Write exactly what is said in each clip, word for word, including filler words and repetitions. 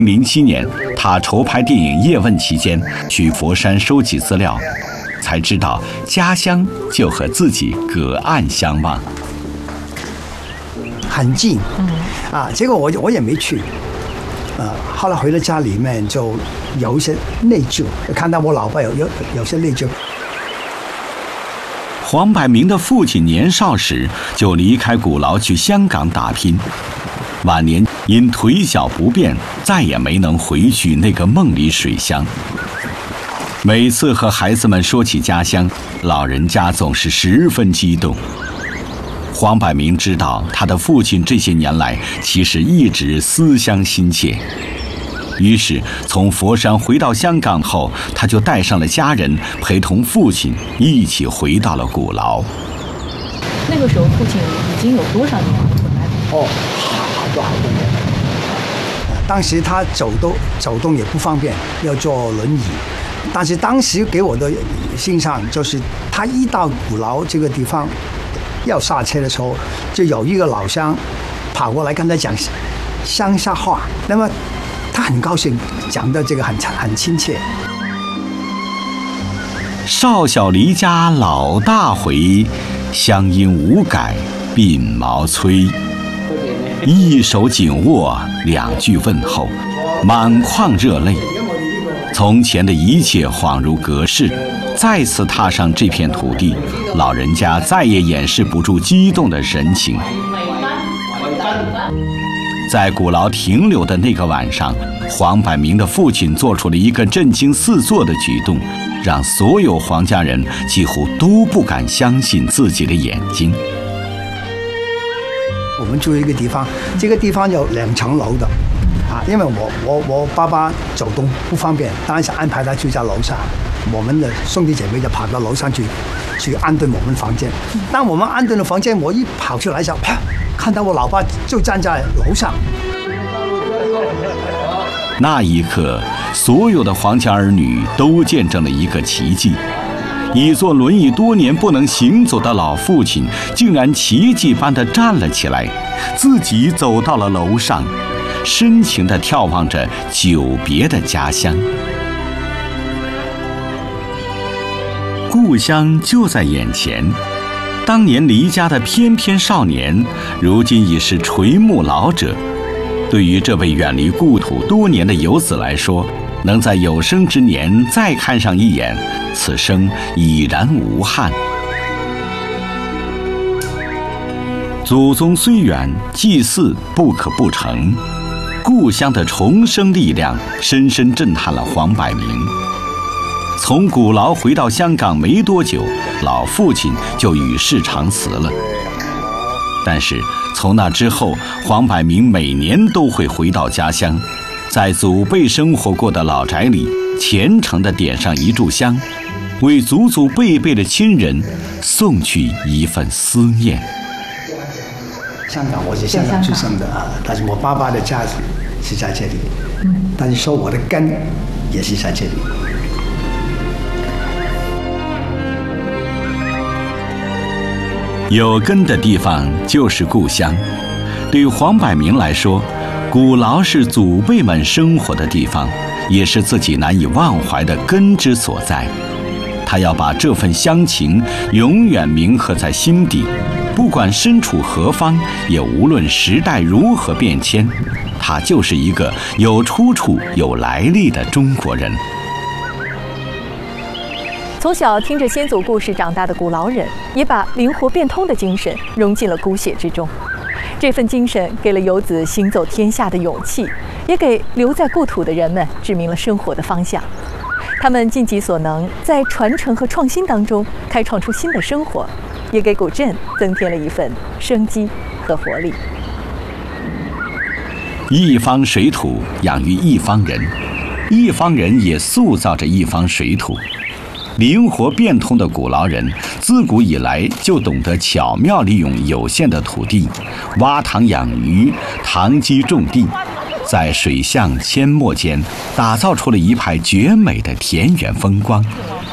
零七年，他筹拍电影《叶问》期间，去佛山收集资料，才知道家乡就和自己隔岸相望， 很近。嗯，啊，结果我我也没去。呃，后来回了家里面，就有一些内疚，看到我老爸有有有些内疚。 黄百鸣的父亲年少时就离开鼓楼去香港打拼。晚年因腿脚不便，再也没能回去那个梦里水乡。每次和孩子们说起家乡，老人家总是十分激动。黄百鸣知道他的父亲这些年来其实一直思乡心切，于是从佛山回到香港后，他就带上了家人，陪同父亲一起回到了鼓楼。 那个时候父亲已经有多少年不回来了？ 哦，好多好多年。当时他走都走动也不方便，要坐轮椅。但是当时给我的印象就是，他一到鼓楼这个地方要下车的时候，就有一个老乡跑过来跟他讲乡下话，那么他很高兴，讲的这个很很亲切。 少小离家老大回，乡音无改鬓毛衰。一手紧握，两句问候，满眶热泪。从前的一切恍如隔世，再次踏上这片土地，老人家再也掩饰不住激动的神情。在鼓楼停留的那个晚上，黄百鸣的父亲做出了一个震惊四座的举动，让所有黄家人几乎都不敢相信自己的眼睛。 我们住一个地方，这个地方有两层楼的，啊，因为我我我爸爸走动不方便，当然是安排他住在楼上，我们的兄弟姐妹就跑到楼上去，去安顿我们房间。当我们安顿了房间，我一跑出来时候，啪，看到我老爸就站在楼上。 那一刻，所有的黄家儿女都见证了一个奇迹。已坐轮椅多年不能行走的老父亲，竟然奇迹般地站了起来，自己走到了楼上，深情地眺望着久别的家乡。故乡就在眼前，当年离家的翩翩少年，如今已是垂暮老者。对于这位远离故土多年的游子来说，能在有生之年再看上一眼，此生已然无憾。祖宗虽远，祭祀不可不成。故乡的重生力量深深震撼了黄百鸣。从鼓楼回到香港没多久，老父亲就与世长辞了。但是从那之后，黄百鸣每年都会回到家乡，在祖辈生活过的老宅里，虔诚地点上一炷香，为祖祖辈辈的亲人送去一份思念。 香港，我是香港出生的啊，但是我爸爸的家是在这里，但是说我的根也是在这里。 有根的地方就是故乡。对黄百鸣来说，鼓楼是祖辈们生活的地方，也是自己难以忘怀的根之所在。他要把这份乡情永远铭刻在心底，不管身处何方，也无论时代如何变迁，他就是一个有出处、有来历的中国人。 从小听着先祖故事长大的鼓楼人，也把灵活变通的精神融进了骨血之中。这份精神给了游子行走天下的勇气，也给留在故土的人们指明了生活的方向。他们尽己所能，在传承和创新当中开创出新的生活，也给古镇增添了一份生机和活力。 一方水土养育一方人，一方人也塑造着一方水土。灵活变通的鼓楼人自古以来就懂得巧妙利用有限的土地，挖塘养鱼，塘基种地，在水巷阡陌间打造出了一派绝美的田园风光。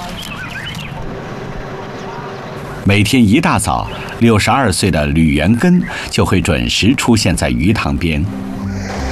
每天一大早，六十二岁的吕元根就会准时出现在鱼塘边，